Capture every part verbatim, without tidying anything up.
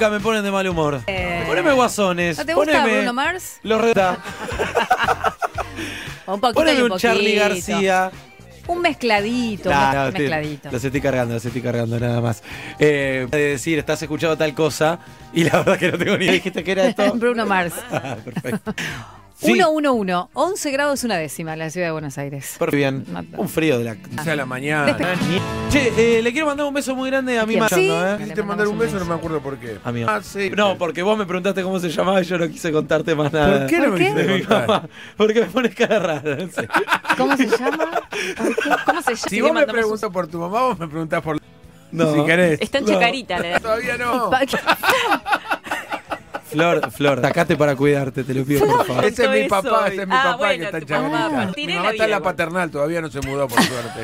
música me ponen de mal humor. Eh, Poneme Guasones. ¿No te gusta poneme Bruno Mars? Los Reta. Un poquito Poneme y un un Charly poquito. García. Un mezcladito, Nah, un no, mez- mezcladito. Los estoy cargando, los estoy cargando nada más. Eh, de decir, estás escuchando tal cosa y la verdad que no tengo ni idea. Dijiste que era esto. Bruno Mars. Ah, perfecto. Sí, ciento once, once grados una décima en la ciudad de Buenos Aires. por bien. Un frío de la. O sea, la mañana. Che, eh, le quiero mandar un beso muy grande a mi ¿Quién? Machando, Sí. ¿eh? Quisiste mandar un beso, no me acuerdo por qué. A mí. Ah, sí. No, porque vos me preguntaste cómo se llamaba y yo no quise contarte más nada. ¿Por qué no ¿Por me qué? quisiste De mi contar? mamá. Porque me pones cara rara. No sé. ¿Cómo se llama? ¿Por qué? ¿Cómo se llama? Si vos me preguntás por tu mamá, vos me preguntás por... No. Si querés. Está en No. Chacarita. Le da. Todavía no. Flor, Flor, sacate para cuidarte, te lo pido por favor. Ese es mi Eso papá, hoy. ese es mi Ah, papá bueno, que está en tu papá. Chacarita. Martín Mi en mamá la está en la vida, paternal, todavía no se mudó, por suerte.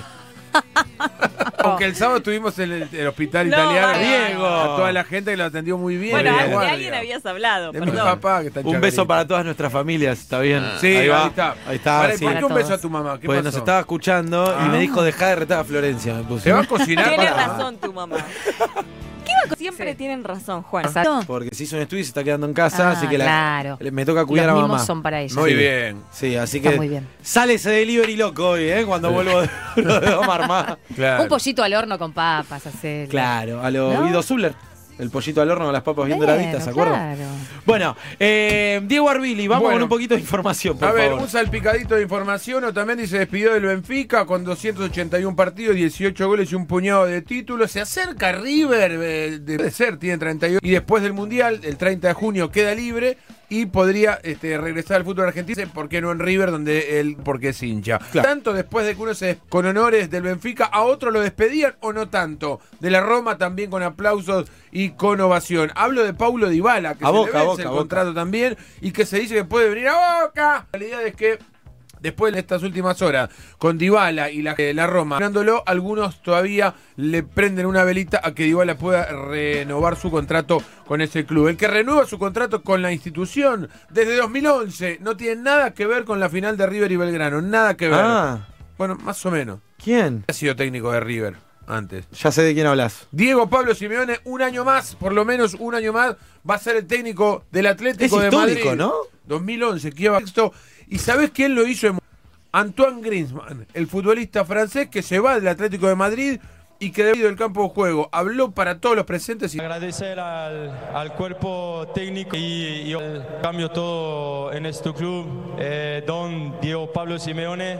Aunque el sábado estuvimos en el, el hospital No, italiano. vale. Diego. A toda la gente que lo atendió muy bien. Bueno, de la de guardia. alguien habías hablado. Es mi Perdón. papá que está en Un Chacarita. beso para todas nuestras familias, ¿está bien? Sí, ahí, va. está. Ahí está, Pará, sí. ¿por qué un Para beso a todos. tu mamá? ¿Qué Pues pasó? nos estaba escuchando y me dijo dejar de retar a Florencia. Me puso. ¿Se va a cocinar? Tiene Pará. razón tu mamá. Siempre Sí. tienen razón, Juan. Exacto. Porque se hizo un estudio y se está quedando en casa, Ah, así que la- claro. le- me toca cuidar Los a mimos mamá. son para ella. Muy Sí. bien. Sí, así Está que muy bien. sale ese delivery loco hoy, ¿eh? Cuando vuelvo de, lo de Omar más. Claro. Un pollito al horno con papas, hacer. Claro, a lo ¿No? Guido Zuller. El pollito al horno con las papas bien Bueno, doraditas, ¿se acuerdan? claro. Bueno, eh, Diego Arbili, vamos Bueno. con un poquito de información, por A ver, favor. un salpicadito de información. Otamendi se despidió del Benfica con doscientos ochenta y uno partidos, dieciocho goles y un puñado de títulos. Se acerca River, eh, de ser, tiene treinta y ocho. Y después del Mundial, el treinta de junio, queda libre y podría este, regresar al fútbol argentino. ¿Por qué no en River, donde él, porque es hincha? Claro. Tanto después de que uno se des- con honores del Benfica, a otro lo despedían o no tanto. De la Roma también con aplausos y con ovación. Hablo de Paulo Dybala, que A se Boca, le a vence Boca, el a Boca. contrato también y que se dice que puede venir a Boca. La realidad es que después de estas últimas horas, con Dybala y la, eh, la Roma, ganándolo, algunos todavía le prenden una velita a que Dybala pueda renovar su contrato con ese club. El que renueva su contrato con la institución desde dos mil once no tiene nada que ver con la final de River y Belgrano, nada que ver. Ah, Bueno, más o menos. ¿quién? Ha sido técnico de River antes. Ya sé de quién hablas. Diego Pablo Simeone, un año más, por lo menos un año más, va a ser el técnico del Atlético Es de histórico, Madrid. ¿no? dos mil once, que iba sexto. ¿Y sabés quién lo hizo? En... Antoine Griezmann, el futbolista francés que se va del Atlético de Madrid y que debido al campo de juego habló para todos los presentes y Agradecer al, al cuerpo técnico y, y el cambio todo en este club, eh, don Diego Pablo Simeone.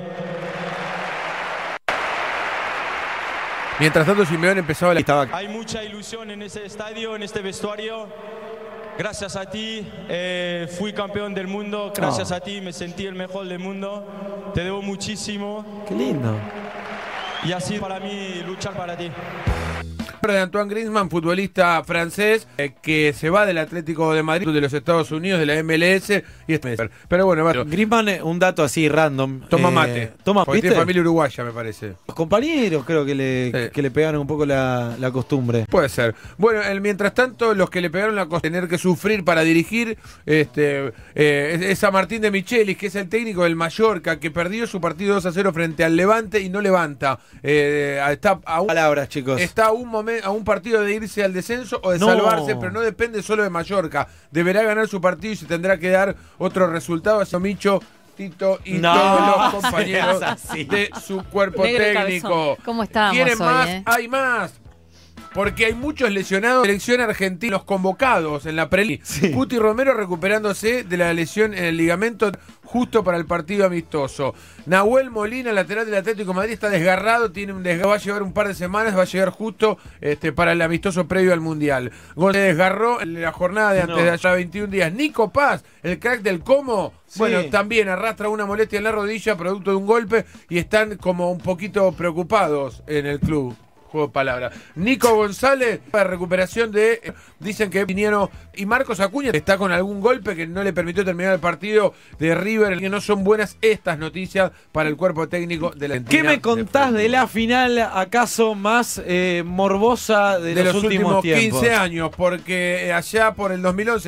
mientras tanto Simeone empezaba la... Estaba Hay mucha ilusión en este estadio, en este vestuario. Gracias a ti eh, fui campeón del mundo, gracias Oh. a ti me sentí el mejor del mundo. Te debo muchísimo Qué lindo. y así para mí luchar para ti. de Antoine Griezmann, futbolista francés eh, que se va del Atlético de Madrid, de los Estados Unidos, de la M L S y es... Pero bueno, va- Griezmann, eh, un dato así random. toma eh, mate. Toma, Porque ¿viste? tiene familia uruguaya, me parece. Los compañeros creo que le, Sí. que le pegaron un poco la, la costumbre. Puede ser. Bueno, el, mientras tanto, los que le pegaron la cosa, tener que sufrir para dirigir, este, eh, es, es a Martín de Michelis, que es el técnico del Mallorca, que perdió su partido dos a cero frente al Levante y no levanta. Eh, está a un, Palabras, chicos. está a un, momen- a un partido de irse al descenso o de No. salvarse, pero no depende solo de Mallorca. Deberá ganar su partido y se tendrá que dar otro resultado. Eso Micho, Tito y No, todos los compañeros seas así. de su cuerpo Negro técnico. cabezón. ¿Cómo estábamos ¿Quieren hoy, más? eh? Hay más. Porque hay muchos lesionados de la selección argentina, los convocados en la preli. Sí. Cuti Romero recuperándose de la lesión en el ligamento justo para el partido amistoso. Nahuel Molina, lateral del Atlético de Madrid, está desgarrado, tiene un desgarro, va a llevar un par de semanas, va a llegar justo este, para el amistoso previo al Mundial. Gol se desgarró en la jornada de antes No. de allá veintiún días. Nico Paz, el crack del Como, Sí. bueno, también arrastra una molestia en la rodilla producto de un golpe y están como un poquito preocupados en el club. Juego de palabras. Nico González, para recuperación de. Dicen que vinieron. Y Marcos Acuña está con algún golpe que no le permitió terminar el partido de River. Que no son buenas estas noticias para el cuerpo técnico de la Argentina. ¿Qué me contás de, de la final, acaso más eh, morbosa de, de los, los últimos, últimos tiempos? quince años? Porque allá por el dos mil once.